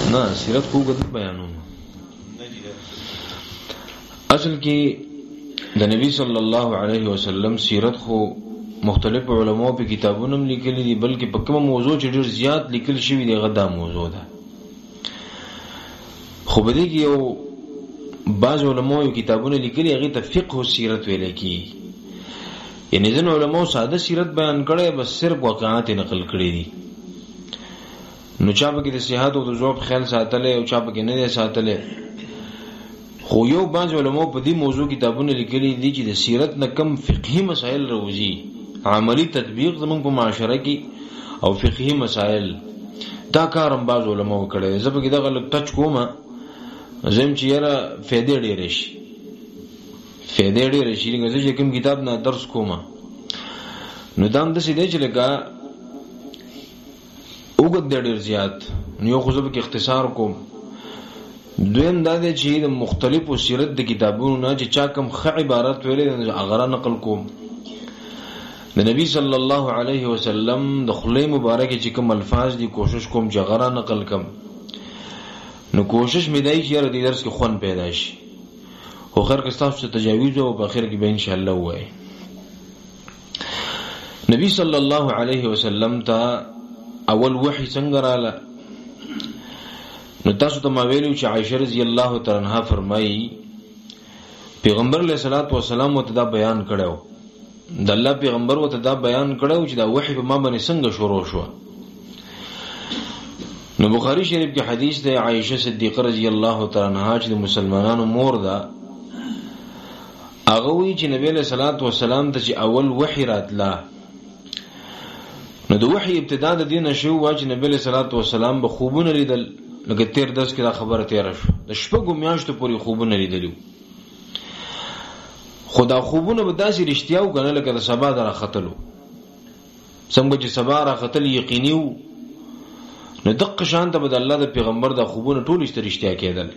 نه سیرت خو غد بیانوم. اصل کې د نبی صلی الله علیه وسلم سیرت خو مختلف علماء په کتابونو لیکلي دي، بلکې په کومه موضوع چې ډېر زیات لیکل شوی دی غدا موضوع ده. خو به دې کې یو بعض علماء یو کتابونه لیکلي هغه ته فقه سیرت ویل کی، یعنی ځینې علماء ساده سیرت بیان کړي بس صرف واقعات نقل کړي دي. نو چا به کې د صحت او د ضعف خیال ساتل او چا به کې نه ساتل. خو یو بعض علماء په دې موضوع کتابونه لیکلي دي چې د سیرت نه کم فقهي مسائل راوځي، عملی تطبیق زموږ په معاشره کې او فقهي مسائل دا کارم بعض علماء کړي. زه به کې دا غلط ټچ کوم زم چې یاره فائدې ډېرې شي، فائدې ډېرې شي لکه چې کوم کتاب نه درس کوم نو دام د سیدې چې لګه وګد ډېر زیات نو یو خو زه به کې اختصار کوم. دویم دا دی چې د مختلفو سیرت د کتابونو نه چې چا کوم ښه عبارت ویلې هغه نقل کوم. د نبی صلی الله علیه وسلم د خلی مبارکه چې کوم الفاظ دي کوشش کوم چې هغه نقل کوم. نو کوشش مې دی چې یاره دې درس کې خون پیدا شي، خو خیر که ستاسو ته تجاویز او په اخر کې به ان شاء الله وایي. نبی صلی الله علیه وسلم ته اول وحی څنګه رااله؟ نو تاسو ته ما ویلو چې عائشہ رضی الله تعالی عنها فرمایي پیغمبر علیہ الصلوۃ والسلام ته دا بیان کړو، د الله پیغمبر ته دا بیان کړو چې دا وحی په ما باندې څنګه شروع شو. نو بخاری شریف کې حدیث ده عائشہ صدیقہ رضی الله تعالی عنها چې د مسلمانانو مور ده، هغه وی چې نبی علیہ الصلوۃ والسلام ته چې اول وحی راتله نو د وحی ابتدا د دین شو چې نبی علیہ الصلوۃ والسلام به خوبونه لیدل، لکه تیر درس کې دا خبره تیر شو د شپږو میاشتو پورې خوبونه لیدلو. خدا خوبونه به داسې رښتیا وګڼل لکه د سبا دره ختلو، څنګه چې سبا را ختل یقیني وو نو دغه شان ته به د الله د پیغمبر د خوبونه ټول رښتیا کېدل.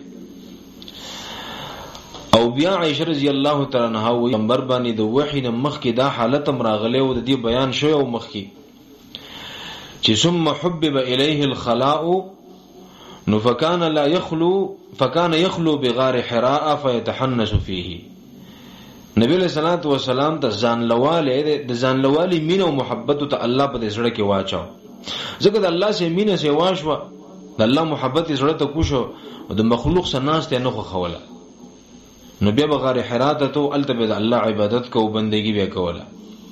او بیا عائشہ رضی الله تعالی عنها وی پیغمبر باندې د وحی نه مخکې دا حالت هم راغلی او د دې بیان شوی او مخکې چې ثم حبب الیه الخلاء نو فكان يخلو بغار حراء فيتحنس فيه. نبی علیہ الصلوۃ والسلام ته ځان لوالی مینه او محبت ته الله په دې سره کې واچاو، ځکه د الله سره مینه سره واښوا د الله محبت سره ته کوشو او د مخلوق سره ناس ته نه خو خوله. نو بیا بغار حراء ته التبه د الله عبادت کو بندگی بیا کوله.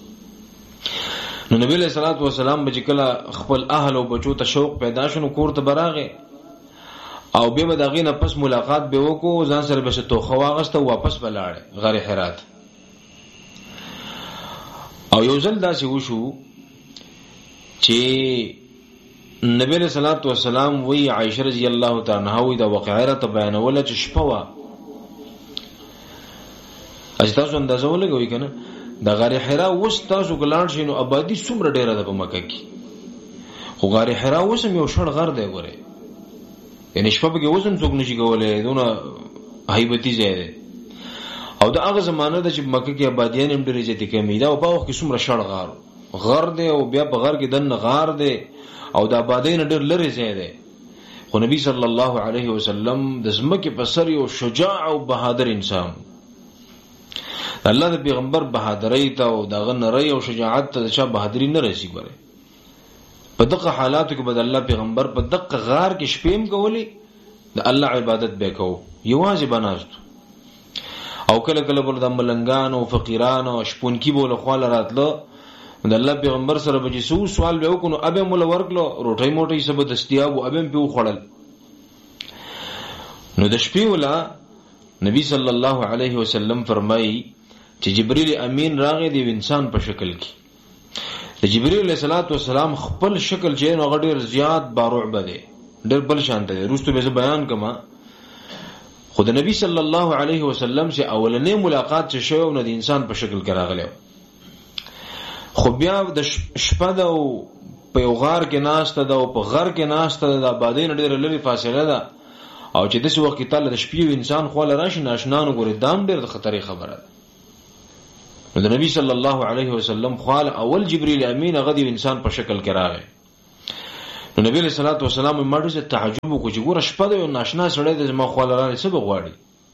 نو نبی علیہ الصلوۃ والسلام به کله خپل اهل او بچو ته شوق پیدا شونه کور ته براغه او بیا د غینه پس ملاقات به وکړو، ځان سره به توخه واغسته واپس بلاړ غار حراء. او یو ځل داسې وشو چې نبی علیہ الصلوۃ والسلام وی عائشہ رضی الله تعالی عنها وی دا واقعه را ته بیانوله چې شپه وا تاسو اندازه ولګوي کنه د غار حراء وس تاسو ګلاند شینو آبادی څومره ډیره ده په مکه کې، خو غار حراء وسم یو شړ غر دی ګوره، یعنی شپه کې وسم څوک نشي کولای، دونه هیبتی ځای دی. او دا هغه زمانه ده چې مکه کې آبادیان هم ډیره زیاتې کمی ده او په وخت کې څومره شړ غر دی او بیا په غر کې دنه غار دی او د آبادین ډیر لري ځای دی. خو نبی صلی الله علیه وسلم د زمکه په سر یو شجاع او بهادر انسان، الله د پیغمبر بهادری ته او دغه نری او شجاعت ته چې بهادری نه رسی ګره. په دغه حالاتو کې بد الله پیغمبر په دغه غار کې شپیم کولی د الله عبادت به کو، یوازې بناست او کله کله بل د ملنګان او فقیران او شپون کې بوله خپل راتلو د الله پیغمبر سره به چې سوال به وکړو ابه مولا ورکلو روټي موټي سبا دستیاب او ابه په خړل. نو د شپې ولا نبی صلی الله علیه وسلم فرمایي چې جبرئیل امین راغی دی انسان په شکل کې. د جبرئیل علیہ الصلوۃ والسلام خپل شکل چې نو غډیر زیات باروع بده ډېر بل شانته دی، روستو به بیان کما. خود نبی صلی الله علیه وسلم سے اولنې ملاقات چې شو نو د انسان په شکل کې راغلی، خو بیا د شپه د په یو غار کې ناشته ده او په غر کې ناشته ده، د آبادین ډېر لري فاصله ده او چې د څه وخت تعالی د شپې انسان خو لراشي ناشنانو ګوري دام ډېر د خطرې خبره ده. نو د نبی صلی الله علیه وسلم خو اول جبرئیل امین هغه د انسان په شکل کې راغی. نو نبی صلی الله علیه وسلم ماډو ته تعجب وکړ چې ګوره شپه د ناشنا سړی د زما خواله راغی څه بغواړي.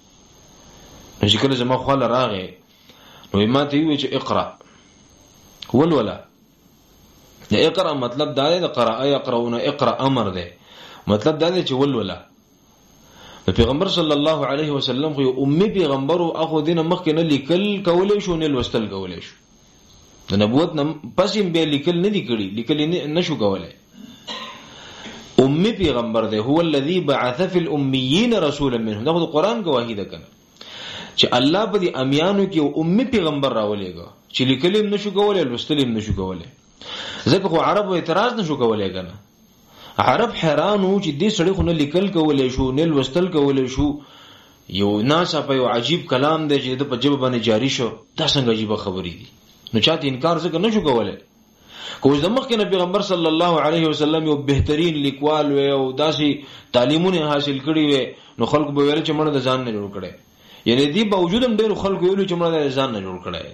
نو چې کله زما خواله راغی نو ما ته وی چې اقرا ولولا. د اقرا مطلب دا دی د قراءه يقرؤون اقرا امر دی، مطلب دا دی چې ولولا. د پیغمبر صلی الله علیه وسلم خو امي پیغمبر او اخو دینه مخکې نه لیکل کولای شو نه لوستل کولای شو. د نبوت نه پس یې به لیکل نه دی کړی، لیکل نه شو کولای. امي پیغمبر دی، هو الذي بعث في الاميين رسولا منهم. دا د قران گواهی ده کنه چې الله په دې امیانو کې امي پیغمبر راولېګو چې لیکل هم نشو کولای، لوستل هم نشو کولای. ځکه خو عربو اعتراض نشو کولای کنه. عرب حیرانو چې دې سړی خو نه لیکل کولای شو نه لوستل کولای شو، یو ناسا په یو عجیب کلام دی چې د په جواب باندې جاری شو. دا څنګه عجیب خبرې دي؟ نو چاته انکار ځکه نشو کولای. کوم د مخکې پیغمبر صلی الله علیه وسلم یو بهترین لیکوال و او داسي تعلیمونه حاصل کړي و، نو خلکو به ویل چې موږ د ځان نه جوړ کړي. یعنی دی باوجود هم ډېر خلکو ویل چې موږ د ځان نه جوړ کړي.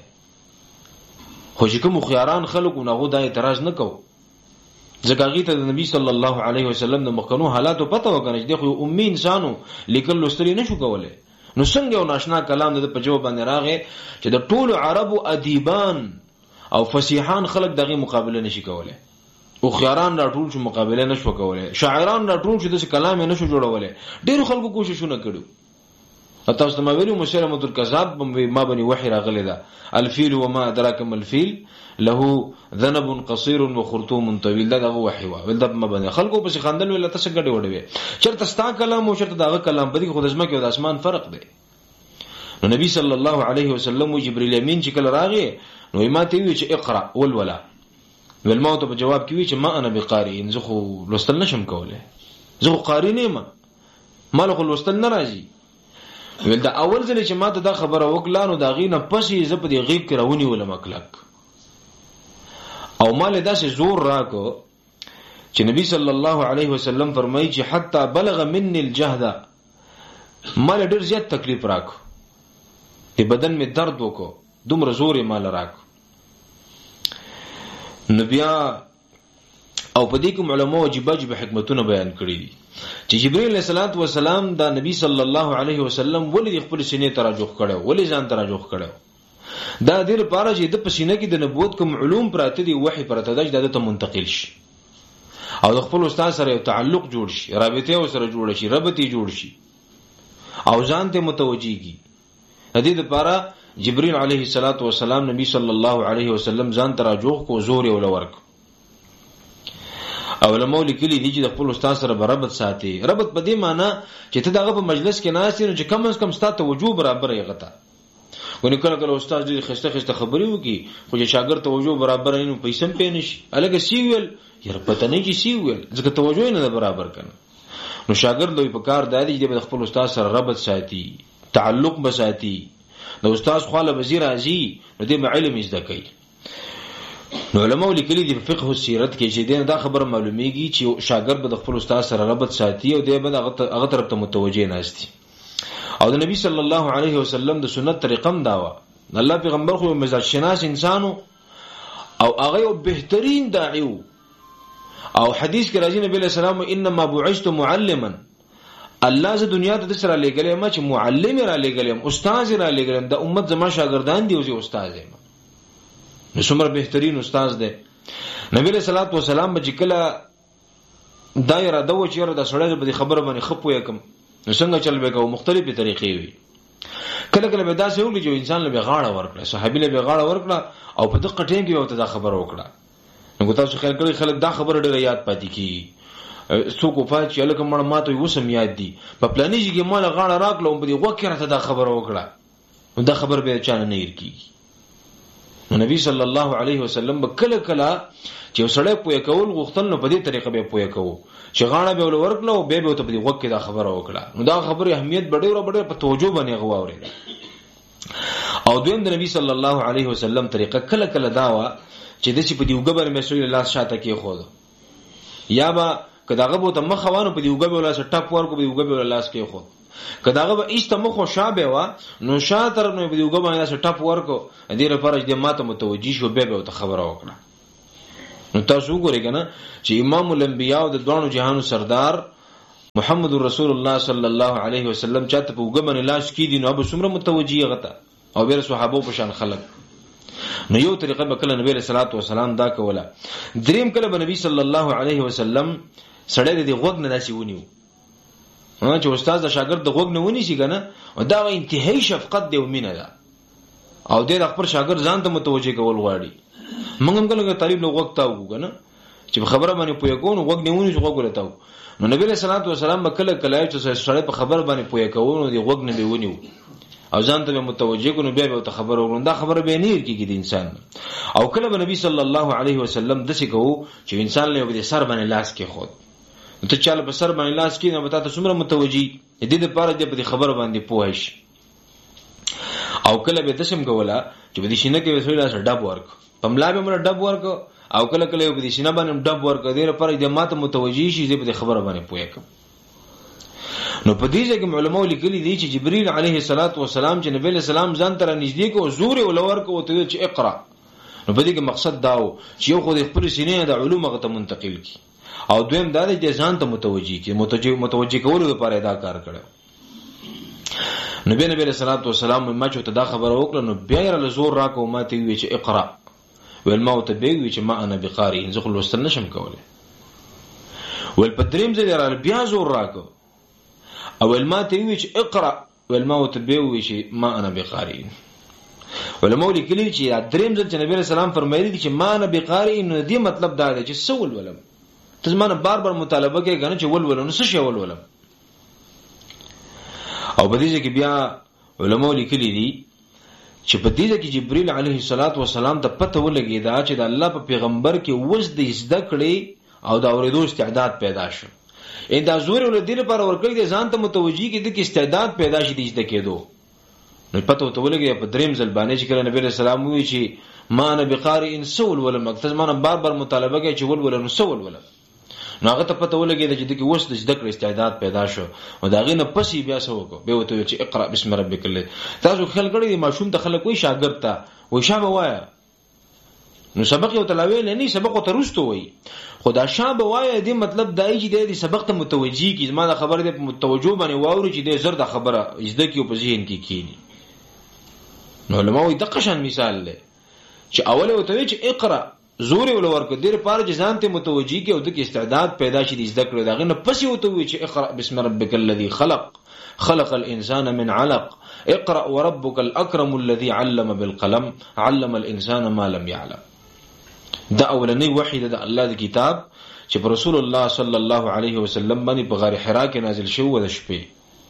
خو چې کوم خياران خلکو نه غو دا اعتراض نه کوي. ځکه هغه ته د نبی صلی الله علیه وسلم د مخکنو حالاتو پته وکړي چې خو امي انسانو لیکل لوستل نه شو کولای. نو څنګه یو ناشنا کلام د په جواب باندې راغی چې د ټولو عربو ادیبان او فصیحان خلک دغه مقابله نشي کولای. او خياران را ټول شو مقابله نشو کولای، شاعران را ټول شو د کلام نشو جوړولای. ډېر خلکو کوششونه کړو. تاسو ته ما ویلو مسلمه الکذاب ما بني وحي راغلی دا الفيل وما ادراك ما الفيل له ذنب قصير وخرطوم طويل. دا دغه وحي وا ول د ما بني خلکو په خندل ولا تاسو ګډه وډوي چرته ستا کلام او چرته دغه کلام په دې خو د زمکه او د اسمان فرق دی. نو نبی صلی الله علیه وسلم جبرئیل امین چې کله راغی نو ما ته وی چې اقرا ولولا. ولموت په جواب کې وی چې ما انا بقاری، زه خو لوستل نشم کولای، زه خو قاری نه ما مال خو لوستل نه راځي. ول دا اول ځل چې ما ته دا خبره وکړه نو دا غینه پسې زه په دې غیب کې راونی ولم کلک او مال داسې زور راکو چې نبی صلی الله علیه وسلم فرمایي چې حتی بلغ مني الجهد، مال ډیر زیات تکلیف راکو، په بدن می درد وکړو، دومره زور مال راکو. نبی او په دې کوم علماء واجب حکمتونه بیان کړی دي چې جبرئیل علیه الصلاۃ والسلام دا نبی صلی الله علیه وسلم ولې خپل سینې ته راجوخ کړو، ولې ځان ته راجوخ کړو. دا د لپاره چې د پسینه کې د نبوت کوم علوم پراته دي، وحی پراته ده، د ته منتقل شي او د خپل استاد سره یو تعلق جوړ شي، رابطه او سره جوړ شي، ربطي جوړ شي او ځان ته متوجيږي. د دې لپاره جبرئیل علیه الصلاۃ والسلام نبی صلی الله علیه وسلم ځان ته راجوخ کو، زور یې ولورک. او علماء لیکلي دي چې د خپل استاد سره برابر ساتي. ربط په دې معنی چې ته دغه په مجلس کې ناست یې چې کم از کم ستاسو توجه برابر یې غته. ونه کله کله استاد دې خسته خبري وکي خو چې شاګرد توجه برابر نه پیسې هم پېنش الګ سیویل یره پته نه چې سیویل ځکه توجه نه برابر کنه. نو شاګرد دوی په کار دادی چې د خپل استاد سره ربط ساتي، تعلق بساتي. د استاد خاله وزیر ازي نو دې علم زده کوي. نو علماء لیکلي دي په فقه او سیرت کې چې دا خبره معلومیږي چې شاګرد به خپل استاد سره ربط ساتي او دې به هغه طرف ته متوجه ناشتي. او د نبی صلی الله علیه وسلم د سنت طریقم داوا. الله پیغمبر خو مزاج شناس انسانو او هغه یو بهترین داعی او حدیث کې راځي نبی علیہ السلام انما بعثت معلما. الله ز دنیا ته سره لګلې ما چې معلم را لګلې، استاد را لګلې، د امت زما شاګردان دي او زه استاد یم. نو څومره بهترین استاد دی. نبی علیہ الصلوۃ والسلام چې کله دایره د وچیره د سړی په خبره باندې خپو یکم نو څنګه چل به کو مختلفه طریقې وي. کله کله به داسې وږي چې انسان له غاړه ورکړه، صحابي له غاړه ورکړه او په دغه ټیم کې وته دا خبره وکړه. نو تاسو خیال کړئ خلک دا خبره ډېر یاد پاتې کی. څوک وفات چې لکه مړ ماته وسم یاد دي په پلانیږي کې مال غاړه راکړه په دې وکړه ته دا خبره وکړه. نو دا خبر به چانه نه یرکی. نبی صلی الله علیه وسلم کله کله چې وسړی پوهه کول غوښتل نو په دې طریقه به پوهه کوو چې غاړه به ورکړو او به ته په دې وخت کې دا خبره وکړه. نو دا خبره اهمیت ډېر په توجه باندې غواړي. او دویم د نبی صلی الله علیه وسلم طریقه کله کله داوا چې د چې په دې وګبر مسوي الله شاته کې خو یا با کداغه بو ته مخوانو په دې وګبر الله سره ټاپ ورکو په دې وګبر الله سره کې خو کداغه به ایست مخو شابه وا نو شاتر نو په دې وګبر الله سره ټاپ ورکو دې لپاره چې ماته متوجي شو به ته خبره وکړه. نو تاسو وګورئ کنه چې امام الانبیاء او د دوانو جهانو سردار محمد رسول الله صلی الله علیه وسلم چاته په وګمن لاس کې دي نو ابو سمره متوجی غته او بیر صحابه په شان خلق. نو یو طریقه به کله نبی صلی الله علیه وسلم دا کوله. دریم کله به نبی صلی الله علیه وسلم سړی د غوږ نه داسي ونیو چې استاد د شاګرد د غوږ نه ونی شي کنه او دا انتهایی شفقت دی او مینه ده او د خپل شاګرد ځان ته متوجه کول غواړي. موږ هم کله طالب له غوږ تاو کنه چې خبره باندې پوهه کوو غوږ نه ونی غوږ ولتاو. نو نبی صلی الله علیه وسلم کله کله چې سړی په خبر باندې پوهه کوو نو د غوږ نه دی ونیو او ځان ته متوجه کو نو بیا به خبر ورون دا خبره به نه کیږي د انسان. او کله به نبی صلی الله علیه وسلم دسی کو چې انسان له په سر باندې لاس کې خود ته چاله په سر باندې لاس کې نه وتا ته څومره متوجي دې د پاره دې په خبره باندې پوه شي. او کله به دسم کولا چې په دې شینه کې وسوي لاس ډب ورک پملا به مر ډب ورک او کله کله په دې شینه باندې ډب ورک دې لپاره دې ماته متوجي شي دې په خبره باندې پوه کړ. نو په دې ځکه علماء لیکلي دي چې جبرئیل علیه السلام چې نبی له سلام ځان تر نږدې کو زور ولور کو ته چې اقرا. نو په دې کې مقصد داو چې یو خو د خپل سینې د علوم غته منتقل کی او دویم دا د ځان ته متوجي کی متوجي کولو لپاره دا کار کړو. نبی له سلام ما چې ته دا خبره وکړه نو بیا له زور راکو ما ته وی چې اقرا ول موت به وی چې ما انا بقاری زه خو لوستل نشم کوله. ول پدریم زه در بیا زور راکو اول ما ته وی چې اقرا ول موت به وی چې ما انا بقاری. علماء لیکلي چې دریم ځل چې نبی سلام فرمایلی چې ما انا بقاری نو دې مطلب دا دی چې سول ولم ته زمانه بار بار مطالبه کوي کنه چې ولولنو څه شی ولولم. او په دې کې بیا علماء لیکلي دي چې په دې کې جبرئیل علیه السلام ته پته ولګی دا چې د الله په پیغمبر کې وز د زده کړې او د اورېدو استعداد پیدا شو. ان دا زور ول دې لپاره ورکړي دي ځان ته متوجي کې د استعداد پیدا شي د زده کېدو. نو پته وته ولګي په دریم ځل باندې چې کله نبی رسول الله وی چې ما انا بقاری ان سول ولا مقصد ما بار بار مطالبه کوي چې ول سول ولا نو هغه ته پته ولګي چې د کې وس د زده کړې استعداد پیدا شو او دا غینه پسې بیا سو کو به وته چې اقرا بسم ربک الذی. تاسو خلک کړي ماشوم ته خلک وای شاګرد ته وای شابه وایا نو سبق یو تلاوی نه سبق ته رستو وای خدا شابه وایا دې مطلب دای چې دې سبق ته متوجي کی زما خبره دې متوجو باندې واوري چې دې زر د خبره زده کیو په ذهن کې کینی. نو علماء د قشن مثال له چې اوله وته چې اقرا زور ولور کو دیر پار جزان ته متوجي کی او د استعداد پیدا شي د زده کړو داغه نه پسې وته چې اقرا بسم ربک الذی خلق الانسان من علق اقرا وربك الاكرم الذي علم بالقلم علم الانسان ما لم يعلم. دا اولنی وحی د الله د کتاب چې پر رسول الله صلی الله علیه وسلم باندې په غار حرا کې نازل شو د شپې.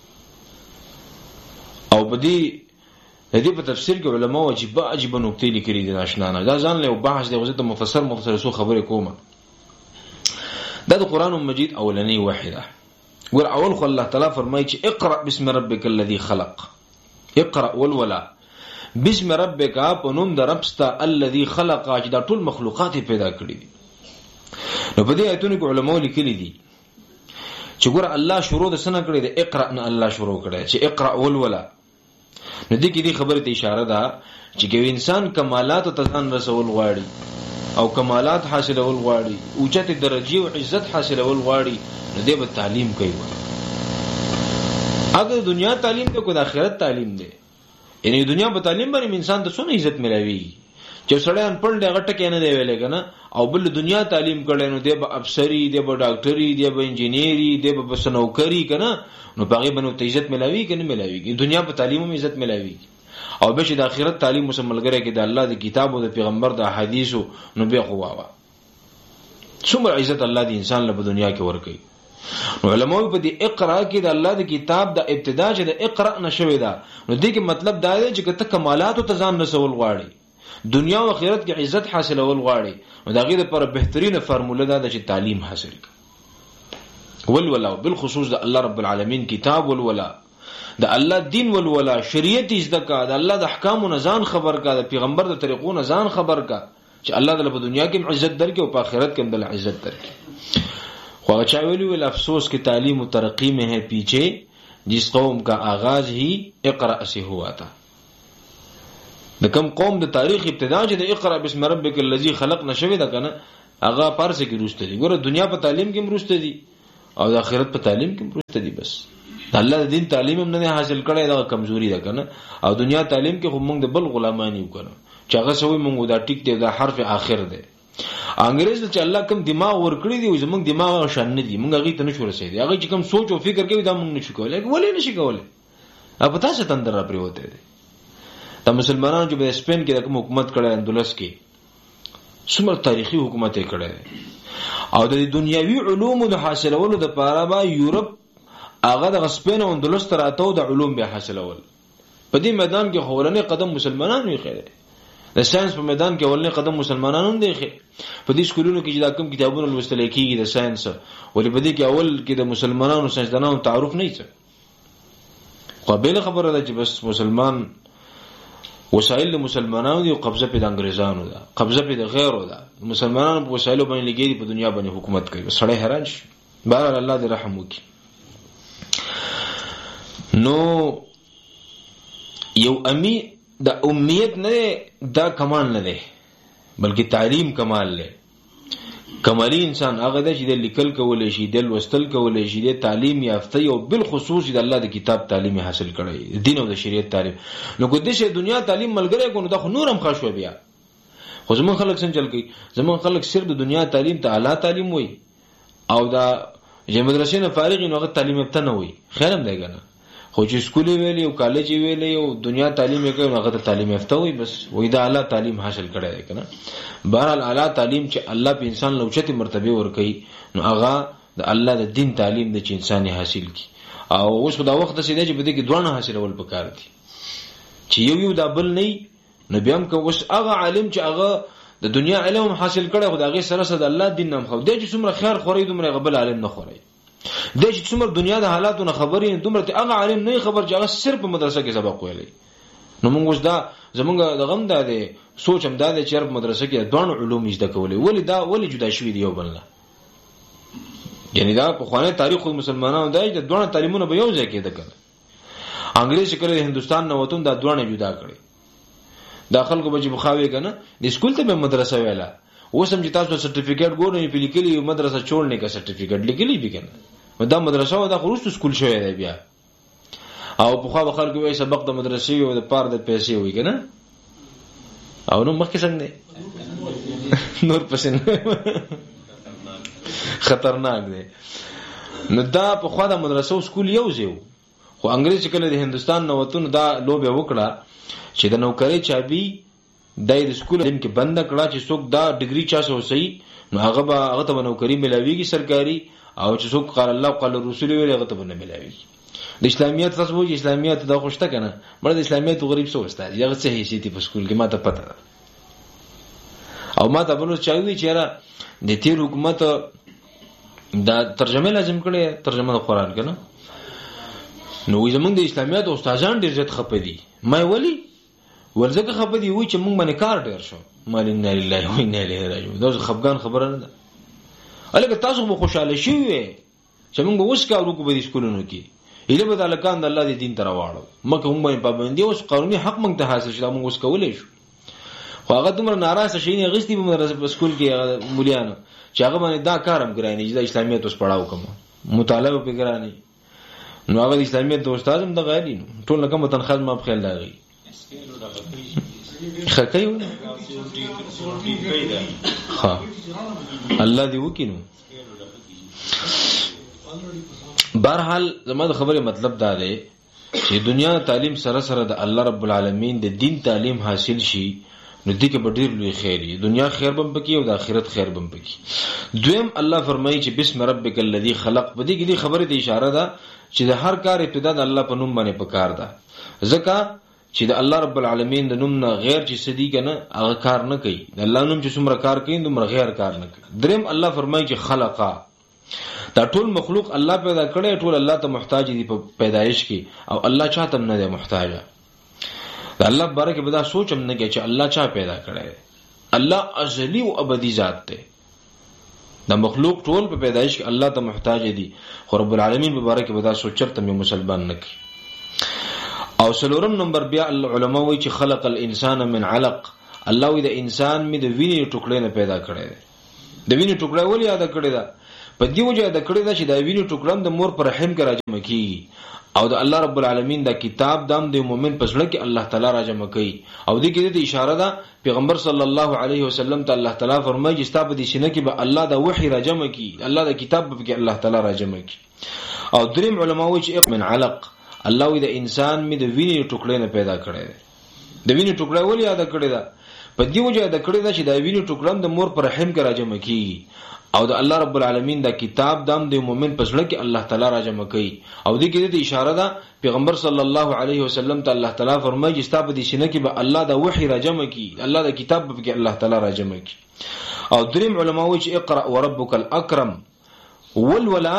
او بدی د دې په تفسیر کې علما واجب نکته لیکلي دي آشنا نه دا ځان له بحث دی غوښته مفسر سو خبره کومه. دا د قران مجید اولنی وحی ده. ور اول خو الله تعالی فرمایي چې اقرا بسم ربک الذی خلق اقرا والولا بسم ربک پنوم د ربستا الذی خلق چې دا ټول مخلوقات پیدا کړی دي. نو په دې ایتونو کې علما لیکلي دي چې ګور الله شروع د سنه کړی دی اقرا نه الله شروع کړی چې اقرا والولا. نو دې کې دې خبره ته اشاره ده چې کوم انسان کمالات ته ځان رسول غواړي او کمالات حاصلول غواړي اوچته درجه او عزت حاصلول غواړي نو دې به تعلیم کوي. اگر دنیا تعلیم ته کو د آخرت تعلیم ده یعنی دنیا په تعلیم باندې انسان ته څونه عزت ملوي چې سړی ان پړ دغه ټکه نه دی ویلې کنه او بل دنیا تعلیم کړي نو دی به افسری دی به ډاکټري دی به انجینری دی به سنوکری کنه نو باغې بنو ته عزت ملوي کنه ملوي دنیا په تعلیم هم عزت ملوي او به چې د آخرت تعلیم مسملګره کې د الله د کتاب او د پیغمبر د احادیثو نو به خو واوا څومره عزت الله د انسان له دنیا کې ورکړي. نو علماء په دې اقرا کې د الله د کتاب د ابتدا چې د اقرا نشوي دا نو دې کې مطلب دا دی چې ته کمالات او تزان رسول غواړي دنیا او آخرت کې عزت حاصلول غواړي نو دا غي لپاره بهترینه فرموله ده چې تعلیم حاصل کړي. ولولا بالخصوص د الله رب العالمین کتاب ولولا د الله دین ولولا شریعت زدکا د الله د احکام او نزان خبر کا د پیغمبر د طریقو نزان خبر کا چې الله د دنیا کې عزت درکې او په آخرت کې هم د عزت درکې. خواہ چاویلی ول افسوس کہ تعلیم و ترقی میں ہے پیچھے جس قوم کا آغاز ہی اقرا سے ہوا تھا. د کم قوم د تاریخ ابتدا چې د اقرا بسم ربک الذی خلق نشوي دا کنه هغه پارسه کې روسته دي. ګوره دنیا په تعلیم کې روسته دي او د آخرت په تعلیم کې روسته دي. بس الله د دین تعلیم هم نه حاصل کړي دا کمزوري ده کنه. او دنیا تعلیم کې خو موږ د بل غلامانی وکړو چې هغه سوي موږ دا ټیک دی دا حرف اخر دی. انګريز چې الله کوم دماغ ورکړي دی زموږ دماغ شان نه دي موږ هغه ته نشو رسېدي. هغه چې کوم سوچ او فکر کوي دا موږ نشو کولای. ولې نشي کولای؟ په تاسو تندر را پریوته دي. د مسلمانانو چې په سپین کې د حکومت کړه اندلس کې څومره تاریخي حکومت یې کړه او د دنیوي علومو د حاصلولو د پاره با یورپ هغه د سپین او اندلس تر اتو د علوم به حاصلول. په دې میدان کې خورنه قدم مسلمانانو یې خېره. د ساينس په میدان کې ولنه قدم مسلمانانو دی خې. په دې سکولونو کې چې دا کوم کتابونه لوستل کېږي د ساينس ولې په دې کې اول کې د مسلمانانو ساينسدانانو تعارف نه څه. قابل خبره ده چې بس مسلمان وسایل مسلمانانو دي او قبضه په انګريزانو ده. قبضه په غیرو ده. مسلمانانو په وسایلو باندې لګيږي په دنیا باندې حکومت کوي. سړی حیران شي. بهر الله دې رحم وکړي. نو یو امی دا امیت نه دا کمال نه ده بلکې تعلیم کمال ده. کمالی انسان هغه دی چې د لیکل کولای شي د لوستل کولای شي د تعلیم یافته او بالخصوص د الله د کتاب تعلیم حاصل کړي دین او د شریعت تعلیم. نو کو د شه دنیا تعلیم ملګری کو نو د نورم خاصو بیا خو زمون خلک څنګه چل کوي. زمون خلک صرف د دنیا تعلیم ته اعلی تعلیم وای او دا چې مدرسې نه فارغ نو هغه تعلیم یافته نه وای. خیرم دی کنه. خو چې سکولي ویلې او کالج ویلې او دنیا تعلیم یې کوي هغه ته تعلیم یافته وي بس وای دا اعلی تعلیم حاصل کړی دی کنه. بهرحال اعلی تعلیم چې الله په انسان لوچته مرتبه ور کوي نو هغه د الله د دین تعلیم د چې انسان حاصل کی. او اوس په دا وخت څه دی چې بده کې دوه حاصلول پکار دي چې یو د بل نه نو بیا هم کو اوس هغه عالم چې هغه د دنیا علم حاصل کړي خو د هغه سره سره د الله دین هم خو دی چې څومره خیر خوري دومره غبل عالم نه خوري. د چې څومره دنیا د حالاتونو خبرې دومره ته هغه عالم نه خبر چې هغه صرف په مدرسه کې سبق ویلي. نو موږ اوس دا زمونږ د غم دا دی سوچ هم دا دی چې په مدرسه کې دوه علوم زده کولې ولی دا ولی جدا شوی دی یو بل نه. یعنی دا په خوانه تاریخ مسلمانانو دا چې دوه تعلیمونه به یو ځای کې ده کړ. انګریز کله هندستان نه وتون دا دوه جدا کړي. داخل کو به بخاوي کنه د سکول ته به مدرسه ویلا اوسم چې تاسو سرټیفیکټ ګورئ په لیکلي مدرسه छोड़ने کا سرټیفیکټ لیکلي به کنه دا مدرسه و دا خروج سکول شوی دی بیا او په خو خلک وایي سبق د مدرسې او د پاره د پیسې وي کنه او نو مخکې څنګه نور پسند خطرناک دی. نو دا په خو د مدرسه او سکول یو ځای خو انګریز کله د هندستان نو وتون دا لوبه وکړه چې د نوکری چابي د سکول دیم کې بند کړه چې څوک دا ډیګري چا سو صحیح نو هغه ته نوکری ملاويږي سرکاري او چې څوک قال الله قال رسول ویل هغه ته نه ملاويږي. د اسلامیت تاسو وایي اسلامیت دا خوشته کنه مړ د اسلامیت غریب سو استاد یغه څه هیڅ په سکول کې ماته پته ده او ماته بلو چاوي چې را د تیر حکومت دا ترجمه لازم کړي ترجمه د قران کنه نو زمونږ د اسلامیت استادان ډیر ځت خپدي مې ولی ورځکه خپدي وای چې مونږ باندې کار ډیر شو مال ان لله و انا الیه راجعون دا خفقان خبره نه ده. الګ تاسو مو خوشاله شئ چې مونږ اوس کارو کو به سکولونو کې اله به الکان د الله دی دین تر واړو مکه هم باندې پابندي اوس قانوني حق مونږ ته حاصل شوه مونږ اوس کولای شو. خو هغه دومره ناراضه شي نه غستی په مدرسې په سکول کې مولیانو چې هغه باندې دا کارم ګرانی چې د اسلامیت اوس پڑھاو کوم مطالعه په ګرانی نو هغه اسلامیت د استادم د غالي ټول کوم تنخواه ما په خیال لاغي خکایو ها الله دی وکینو. بهرحال زموږ خبره مطلب دا دی چې دنیا تعلیم سره سره د الله رب العالمین د دین تعلیم حاصل شي نو دې کې به ډېر لوی خیر دی. دنیا خیر بم پکې او د آخرت خیر بم پکې. دویم الله فرمایي چې بسم ربک الذی خلق په دې کې دې خبره ته اشاره ده چې د هر کار ابتدا د الله په نوم باندې پکار ده ځکه چې د الله رب العالمین د نوم نه غیر چې سدي کنه هغه کار نه کوي. د الله نوم چې څومره کار کوي دومره غیر کار نه کوي. دریم الله فرمایي چې خلقا دا ټول مخلوق الله پیدا کړي ټول الله ته محتاج دي په پیدایش کې او الله چاته نه دی محتاج. دا الله بارکه بدا سوچ هم نه کوي چې الله چا پیدا کړي. الله ازلی او ابدی ذات دی. دا مخلوق ټول په پیدایش کې الله ته محتاج دي خو رب العالمین مبارک بدا سوچ چرته مسلمان نه کوي. او سلورم نمبر بیا علماء وایي چې خلق الانسان من علق الله وی د انسان می د وینې ټوکړې نه پیدا کړی دی د وینې ټوکړه ولې یاد کړی دا په دې وجه یاد کړی دا چې د وینې ټوکړه د مور پر رحم کې راجمع کیږي او د الله رب العالمین دا کتاب دام د مؤمن په زړه کې الله تعالی راجمع کوي او دې کې د اشاره ده پیغمبر صلی الله علیه وسلم ته الله تعالی فرمایي چې تاسو د سینې کې به الله دا وحی راجمع کوي الله دا کتاب به کې الله تعالی راجمع کوي او دریم علما وایي چې من علق الله وی د انسان می د وینې ټوکړې نه پیدا کړی دی د وینې ټوکړه ولې یاد کړی دا په دې وجه یاد کړی دا چې د وینې ټوکړه د مور پر رحم کې راجمع کیږي او د الله رب العالمین دا کتاب دام د مؤمن په زړه کې الله تعالی راجمع کوي او دې کې د اشاره ده پیغمبر صلی الله علیه وسلم ته الله تعالی فرمایي چې تاسو د سینې کې به الله دا وحی راجمع کوي الله دا کتاب به کې الله تعالی راجمع کوي او دریم علما وایي چې اقرأ وربک الاکرم والولا